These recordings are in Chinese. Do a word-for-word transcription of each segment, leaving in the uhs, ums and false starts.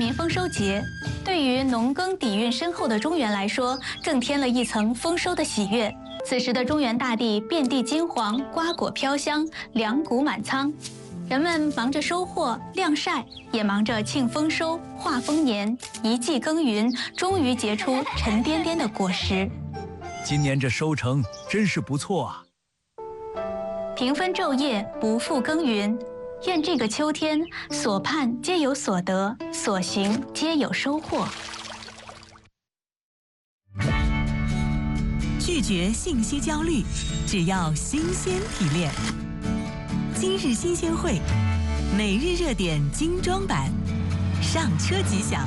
民丰收节。对于农耕底蕴深厚的中原来说，更添了一层丰收的喜悦。此时的中原大地遍地金黄，瓜果飘香，粮谷满仓。人们忙着收获、晾晒，也忙着庆丰收、化丰年，一季耕耘，终于结出沉甸甸的果实。 今年这收成真是不错啊！ 平分昼夜，不负耕耘。愿这个秋天，所盼皆有所得，所行皆有收获。 拒绝信息焦虑，只要新鲜提炼。今日新鲜会，每日热点精装版，上车即享。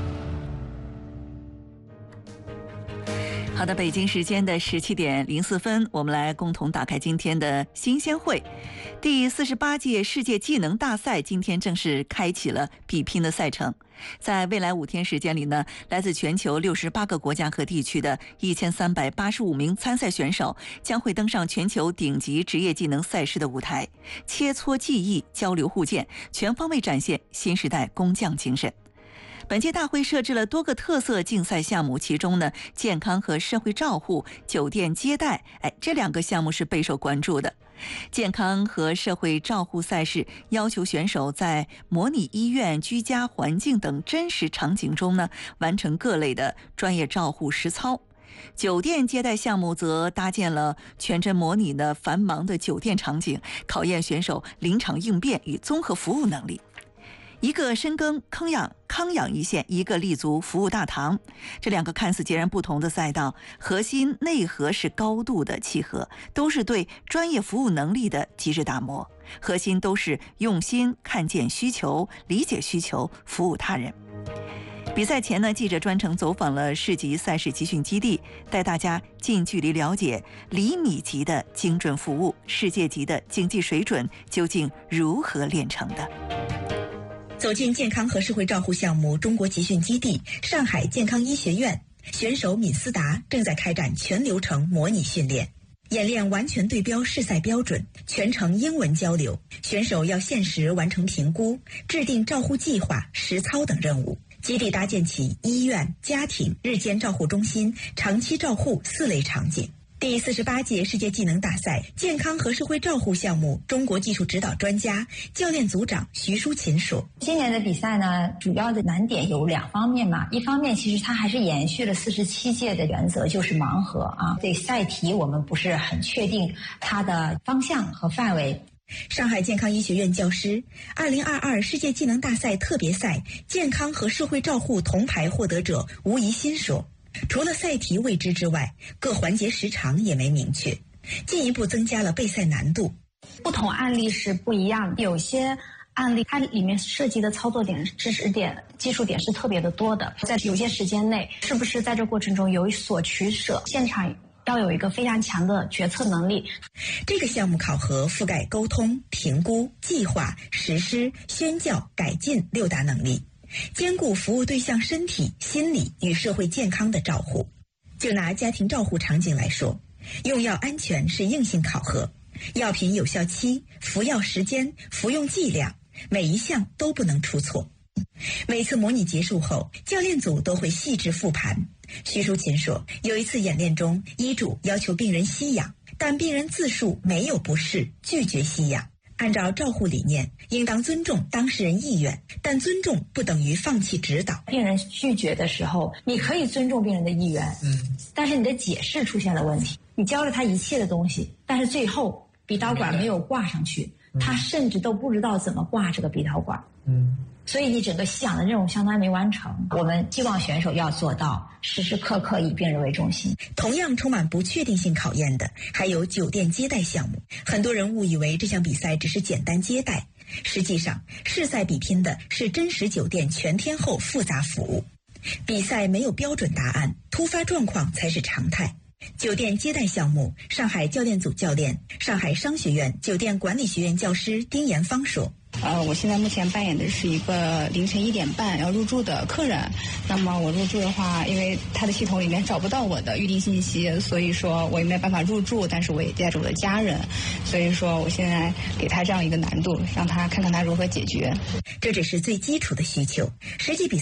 好的，北京时间的十七点零四分，我们来共同打开今天的新鲜会。第四十八届世界技能大赛今天正式开启了比拼的赛程。在未来五天时间里呢，来自全球六十八个国家和地区的一千三百八十五名参赛选手将会登上全球顶级职业技能赛事的舞台，切磋技艺，交流互鉴，全方位展现新时代工匠精神。本届大会设置了多个特色竞赛项目，其中呢，健康和社会照护、酒店接待，哎，这两个项目是备受关注的。健康和社会照护赛事要求选手在模拟医院、居家环境等真实场景中呢，完成各类的专业照护实操。酒店接待项目则搭建了全真模拟的繁忙的酒店场景，考验选手临场应变与综合服务能力。一个深耕康养康养一线，一个立足服务大堂，这两个看似截然不同的赛道，核心内核是高度的契合，都是对专业服务能力的极致打磨，核心都是用心看见需求、理解需求、服务他人。比赛前呢，记者专程走访了市级赛事集训基地，带大家近距离了解厘米级的精准服务，世界级的竞技水准究竟如何炼成的。 走进健康和社会照护项目中国集训基地上海健康医学院，选手闵思达正在开展全流程模拟训练，演练完全对标试赛标准，全程英文交流，选手要限时完成评估，制定照护计划、实操等任务。基地搭建起医院、家庭、日间照护中心、长期照护四类场景。第四十八届世界技能大赛健康和社会照护项目中国技术指导专家、教练组长徐淑琴说：“ 今年的比赛呢，主要的难点有两方面嘛。一方面，其实它还是延续了四十七届的原则，就是盲盒啊。对赛题我们不是很确定它的方向和范围。” 上海健康医学院教师，二零二二世界技能大赛特别赛健康和社会照护铜牌获得者吴怡欣说。除了赛题未知之外，各环节时长也没明确，进一步增加了备赛难度。 不同案例是不一样的，有些案例它里面涉及的操作点、知识点、技术点是特别的多的，在有些时间内，是不是在这过程中有所取舍，现场要有一个非常强的决策能力。 这个项目考核覆盖沟通、评估、计划、实施、宣教、改进六大能力，兼顾服务对象身体、心理与社会健康的照护。就拿家庭照护场景来说，用药安全是硬性考核，药品有效期、服药时间、服用剂量，每一项都不能出错。每次模拟结束后，教练组都会细致复盘。徐淑琴说，有一次演练中，医嘱要求病人吸氧，但病人自述没有不适，拒绝吸氧。按照照护理念，应当尊重当事人意愿，但尊重不等于放弃指导。 病人拒绝的时候，你可以尊重病人的意愿，嗯，但是你的解释出现了问题。你教了他一切的东西，但是最后鼻导管没有挂上去，嗯、他甚至都不知道怎么挂这个鼻导管，嗯。所以你整个吸氧的任务相当于没完成。我们希望选手要做到时时刻刻以病人为中心。 同样充满不确定性考验的还有酒店接待项目。很多人误以为这项比赛只是简单接待，实际上试赛比拼的是真实酒店全天候复杂服务。比赛没有标准答案，突发状况才是常态。酒店接待项目，上海教练组教练、上海商学院酒店管理学院教师丁延芳说， 呃，我现在目前扮演的是一个凌晨一点半要入住的客人。那么我入住的话，因为他的系统里面找不到我的预订信息，所以说我也没有办法入住，但是我也带着我的家人，所以说我现在给他这样一个难度，让他看看他如何解决。 这只是最基础的需求，实际比